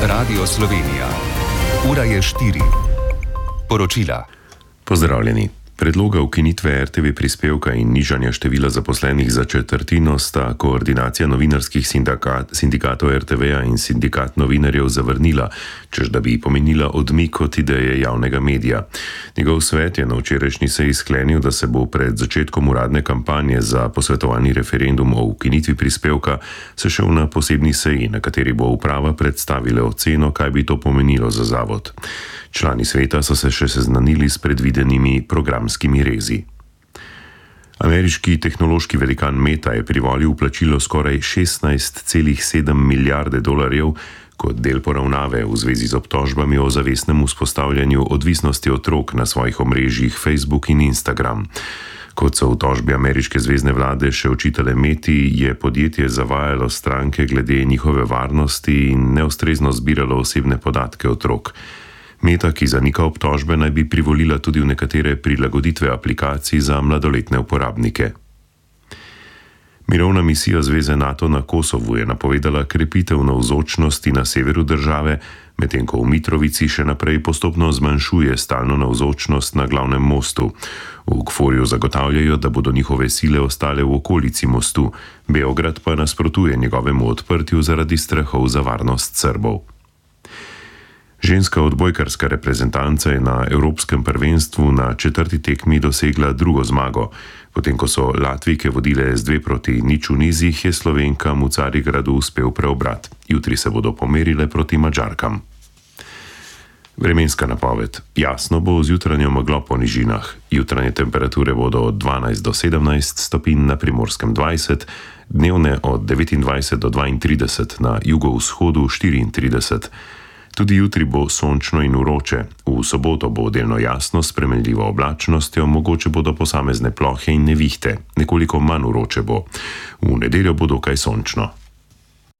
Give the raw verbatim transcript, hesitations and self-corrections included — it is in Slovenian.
Radio Slovenija. Ura je štiri. Poročila. Pozdravljeni. Predloga ukinitve er te ve prispevka in nižanja števila zaposlenih za četrtino sta koordinacija novinarskih sindikat, sindikatov er te veja in sindikat novinarjev zavrnila, čež da bi pomenila odmik od ideje javnega medija. Njegov svet je na včerajšnji seji sklenil, da se bo pred začetkom uradne kampanje za posvetovalni referendum o ukinitvi prispevka sešel na posebni seji, na kateri bo uprava predstavila oceno, kaj bi to pomenilo za zavod. Člani sveta so se še seznanili s predvidenimi programskimi rezi. Ameriški tehnološki velikan Meta je privolil vplačilo skoraj šestnajst celih sedem milijarde dolarjev kot del poravnave v zvezi z obtožbami o zavestnem vzpostavljanju odvisnosti otrok na svojih omrežjih Facebook in Instagram. Kot so v tožbi ameriške zvezne vlade še očitale Meti, je podjetje zavajalo stranke glede njihove varnosti in neustrezno zbiralo osebne podatke otrok. Meta, ki zanika obtožbe, naj bi privolila tudi v nekatere prilagoditve aplikacij za mladoletne uporabnike. Mirovna misija Zveze NATO na Kosovu je napovedala krepitev navzočnosti na severu države, medtem ko v Mitrovici še naprej postopno zmanjšuje stalno navzočnost na glavnem mostu. V Kforju zagotavljajo, da bodo njihove sile ostale v okolici mostu, Beograd pa nasprotuje njegovemu odprtju zaradi strahov za varnost Srbov. Ženska odbojkarska reprezentanca je na Evropskem prvenstvu na četrti tekmi dosegla drugo zmago. Potem ko so Latvijke vodile z dve proti nič v nizih, je Slovenkam v Carigradu uspel preobrat. Jutri se bodo pomerile proti Madžarkam. Vremenska napoved. Jasno bo z jutranjo meglo po nižinah. Jutranje temperature bodo od dvanajst do sedemnajst stopinj, na Primorskem dvajset, dnevne od devetindvajset do dvaintrideset, na jugovzhodu štiriintrideset. Tudi jutri bo sončno in vroče. V soboto bo delno jasno s spremenljivo oblačnostjo, mogoče bodo posamezne plohe in nevihte. Nekoliko manj vroče bo. V nedeljo bo dokaj sončno.